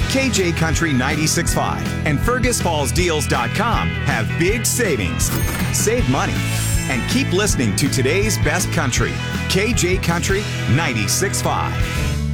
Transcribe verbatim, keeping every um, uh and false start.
K J Country ninety-six point five and Fergus Falls Deals dot com have big savings. Save money and keep listening to today's best country. K J Country ninety-six point five.